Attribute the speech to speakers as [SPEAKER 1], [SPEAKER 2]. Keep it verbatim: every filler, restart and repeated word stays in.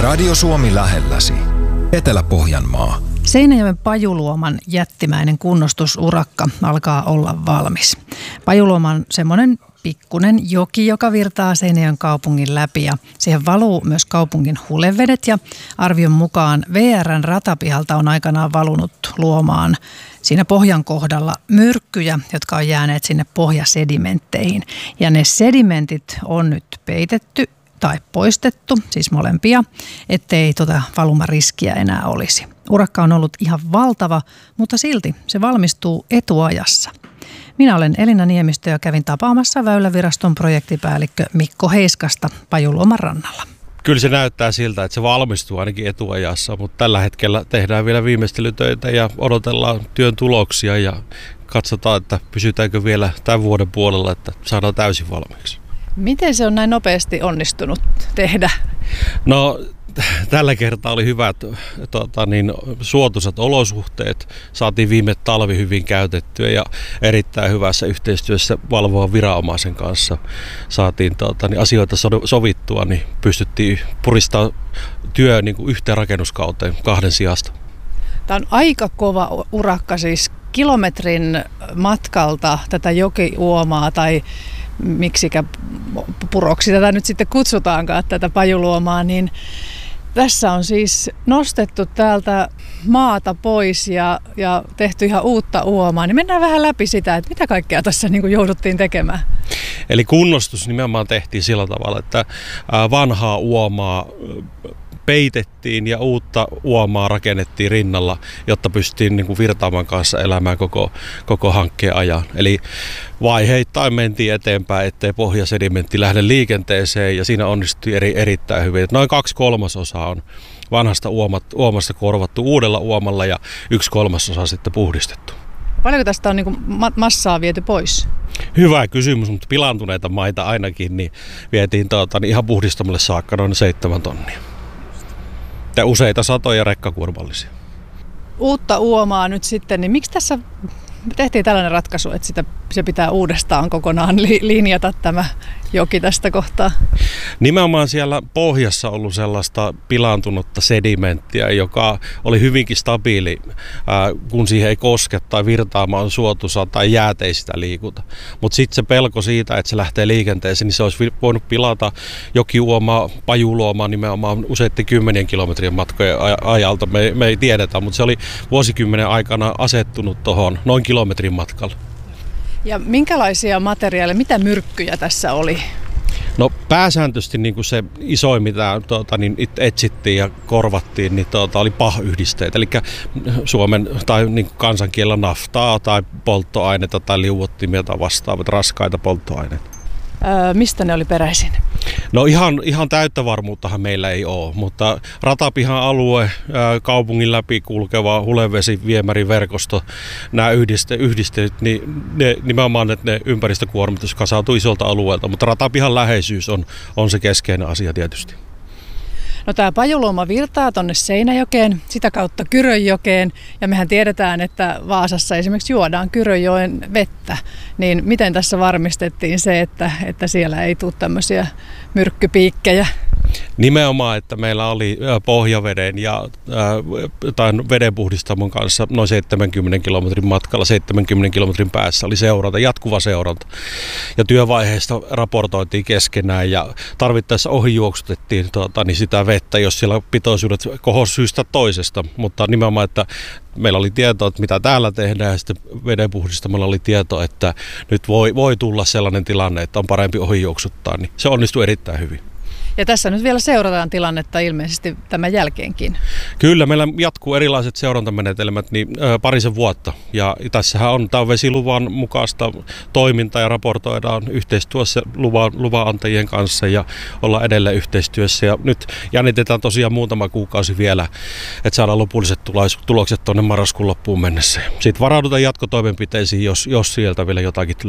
[SPEAKER 1] Radio Suomi lähelläsi. Etelä-Pohjanmaa.
[SPEAKER 2] Seinäjoen Pajuluoman jättimäinen kunnostusurakka alkaa olla valmis. Pajuluoma on semmoinen pikkunen joki, joka virtaa Seinäjoen kaupungin läpi ja siihen valuu myös kaupungin hulevedet ja arvion mukaan V R:n ratapihalta on aikanaan valunut luomaan siinä pohjan kohdalla myrkkyjä, jotka on jääneet sinne pohjasedimentteihin. Ja ne sedimentit on nyt peitetty tai poistettu, siis molempia, ettei tuota valumariskiä enää olisi. Urakka on ollut ihan valtava, mutta silti se valmistuu etuajassa. Minä olen Elina Niemistö ja kävin tapaamassa Väyläviraston projektipäällikkö Mikko Heiskasta Pajuluoman rannalla.
[SPEAKER 3] Kyllä se näyttää siltä, että se valmistuu ainakin etuajassa, mutta tällä hetkellä tehdään vielä viimeistelytöitä ja odotellaan työn tuloksia ja katsotaan, että pysytäänkö vielä tämän vuoden puolella, että saadaan täysin valmiiksi.
[SPEAKER 2] Miten se on näin nopeasti onnistunut tehdä?
[SPEAKER 3] No tällä kertaa oli hyvät tota, niin, suotuisat olosuhteet. Saatiin viime talvi hyvin käytettyä ja erittäin hyvässä yhteistyössä valvovan viranomaisen kanssa saatiin tota, niin, asioita sovittua, niin pystyttiin puristamaan työ niin kuin yhteen rakennuskauteen kahden sijasta.
[SPEAKER 2] Tämä on aika kova urakka, siis kilometrin matkalta tätä jokiuomaa tai miksikä puroksi tätä nyt sitten kutsutaankaan, tätä Pajuluomaa, niin tässä on siis nostettu täältä maata pois ja, ja tehty ihan uutta uomaa. Niin mennään vähän läpi sitä, että mitä kaikkea tässä niin kuin jouduttiin tekemään.
[SPEAKER 3] Eli kunnostus nimenomaan tehtiin sillä tavalla, että vanhaa uomaa peitettiin ja uutta uomaa rakennettiin rinnalla, jotta pystyttiin niin kuin virtaaman kanssa elämään koko, koko hankkeen ajan. Eli vaiheittain mentiin eteenpäin, ettei pohjasedimentti lähde liikenteeseen ja siinä onnistui eri, erittäin hyvin. Noin kaksi kolmasosaa on vanhasta uomat, uomasta korvattu uudella uomalla ja yksi kolmasosa sitten puhdistettu.
[SPEAKER 2] Paljonko tästä on niin kuin massaa viety pois?
[SPEAKER 3] Hyvä kysymys, mutta pilaantuneita maita ainakin niin vietiin tuota, niin ihan puhdistamolle saakka noin seitsemän tonnia. Ja useita satoja rekkakuormallisia.
[SPEAKER 2] Uutta uomaa nyt sitten, niin miksi tässä tehtiin tällainen ratkaisu, että sitä, se pitää uudestaan kokonaan li, linjata tämä joki tästä kohtaa?
[SPEAKER 3] Nimenomaan siellä pohjassa ollut sellaista pilaantunutta sedimenttiä, joka oli hyvinkin stabiili, ää, kun siihen ei koske tai virtaama on suotuisa tai jäät ei sitä liikuta. Mutta sitten se pelko siitä, että se lähtee liikenteeseen, niin se olisi voinut pilata jokiuomaa, Pajuluomaa nimenomaan useiden kymmenien kilometrien matkojen ajalta. Me, me ei tiedetä, mutta se oli vuosikymmenen aikana asettunut tuohon noin kilometrin matkalla.
[SPEAKER 2] Ja minkälaisia materiaaleja, mitä myrkkyjä tässä oli?
[SPEAKER 3] No pääsääntöisesti niin kuin se isoin, mitä tuota, niin etsittiin ja korvattiin, niin tuota, oli P A H-yhdisteet, eli Suomen tai niin kuin kansankielellä naftaa tai polttoaineita tai liuottimia tai vastaavat raskaita polttoaineita.
[SPEAKER 2] Öö, mistä ne oli peräisin?
[SPEAKER 3] No ihan, ihan täyttä varmuuttahan meillä ei ole, mutta ratapihan alue, kaupungin läpi kulkeva hulevesiviemäriverkosto, nämä yhdiste, yhdisteet, niin ne, nimenomaan että ne ympäristökuormitus kasautuu isolta alueelta, mutta ratapihan läheisyys on, on se keskeinen asia tietysti.
[SPEAKER 2] No tämä Pajuluoma virtaa tuonne Seinäjokeen, sitä kautta Kyrönjokeen ja mehän tiedetään, että Vaasassa esimerkiksi juodaan Kyrönjoen vettä. Niin miten tässä varmistettiin se, että, että siellä ei tule tämmöisiä myrkkypiikkejä?
[SPEAKER 3] Nimenomaan, että meillä oli pohjaveden ja tai vedenpuhdistamon kanssa noin seitsemänkymmenen kilometrin matkalla, seitsemänkymmenen kilometrin päässä oli seuranta, jatkuva seuranta. Ja työvaiheesta raportoitiin keskenään ja tarvittaessa ohijuoksutettiin tuota, niin sitä vettä, jos siellä pitoisuudet kohos syystä toisesta. Mutta nimenomaan, että meillä oli tieto, että mitä täällä tehdään ja sitten vedenpuhdistamolla oli tieto, että nyt voi, voi tulla sellainen tilanne, että on parempi ohijuoksuttaa, niin se onnistui erittäin hyvin.
[SPEAKER 2] Ja tässä nyt vielä seurataan tilannetta ilmeisesti tämän jälkeenkin.
[SPEAKER 3] Kyllä, meillä jatkuu erilaiset seurantamenetelmät niin, ö, parisen vuotta. Ja tässähän on, tämä on vesiluvan mukaista toimintaa ja raportoidaan yhteistyössä luvan, luvanantajien kanssa ja ollaan edelleen yhteistyössä. Ja nyt jännitetään tosiaan muutama kuukausi vielä, että saadaan lopulliset tulokset tuonne marraskuun loppuun mennessä. Sitten varaudutaan jatkotoimenpiteisiin, jos, jos sieltä vielä jotakin